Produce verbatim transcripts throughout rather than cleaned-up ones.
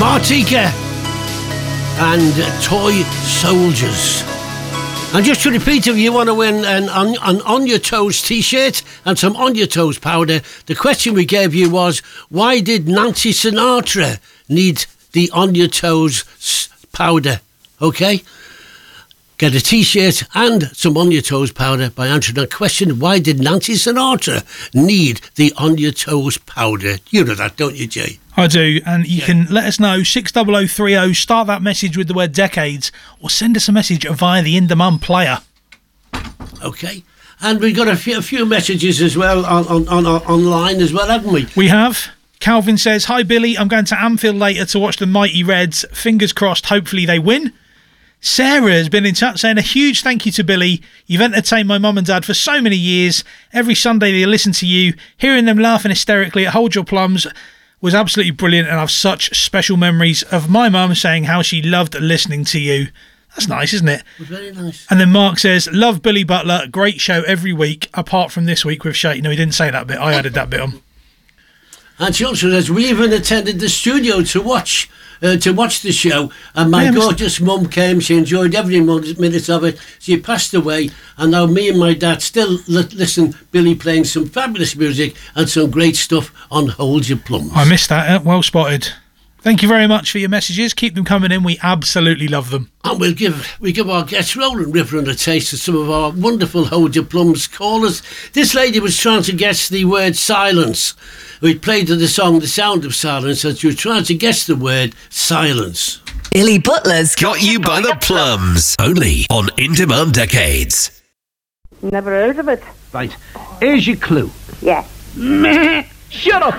Martika and Toy Soldiers. And just to repeat, if you want to win an On, an On Your Toes t-shirt and some On Your Toes powder, the question we gave you was, why did Nancy Sinatra need the On Your Toes powder? Okay? Get a t-shirt and some On Your Toes powder by answering that question. Why did Nancy Sinatra need the On Your Toes powder? You know that, don't you, Jay? I do, and you yeah. can let us know, six double oh three oh, start that message with the word decades, or send us a message via the In Demand player. Okay, and we've got a few, a few messages as well on, on, on, on online as well, haven't we? We have. Calvin says, hi Billy, I'm going to Anfield later to watch the mighty Reds. Fingers crossed, hopefully they win. Sarah has been in touch saying a huge thank you to Billy. You've entertained my mum and dad for so many years. Every Sunday they listen to you. Hearing them laughing hysterically at Hold Your Plums was absolutely brilliant, and I have such special memories of my mum saying how she loved listening to you. That's nice, isn't it? It was very nice. And then Mark says, love Billy Butler. Great show every week, apart from this week with Shay. No, he didn't say that bit. I added that bit on. And she also says, we even attended the studio to watch uh, to watch the show, and my yeah, gorgeous mum came. She enjoyed every minute of it. She passed away, and now me and my dad still li- listen Billy playing some fabulous music and some great stuff on Hold Your Plums. I missed that. Eh? Well spotted. Thank you very much for your messages. Keep them coming in. We absolutely love them. And we'll give we give our guests Roland River and a taste of some of our wonderful Hold Your Plums callers. This lady was trying to guess the word silence. We played the song The Sound of Silence, and she was trying to guess the word silence. Billy Butler's Got You by the Plums. Only on In Demand Decades. Never heard of it. Right. Here's your clue. Yeah. Meh. Shut up.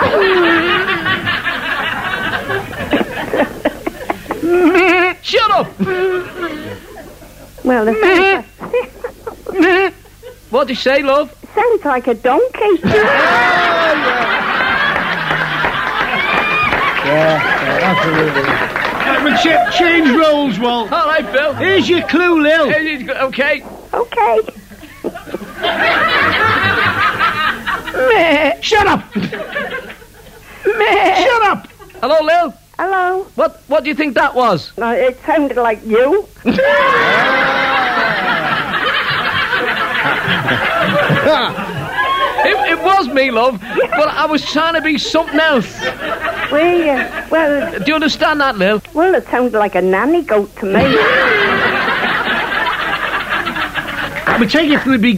Meh. Shut up. Well, it Meh. What did you say, love? sounds like a donkey. Oh, yeah. Yeah, yeah, absolutely. Right, we'll ch- change roles, Walt. All right, Bill. Here's your clue, Lil. Okay. Okay. Meh. Shut up. Meh. Shut up. Hello, Lil. Hello. What What do you think that was? No, it sounded like you. it, it was me, love, but I was trying to be something else. Well, yeah. Well, do you understand that, Lil? Well, it sounded like a nanny goat to me. We'll take it from the beginning.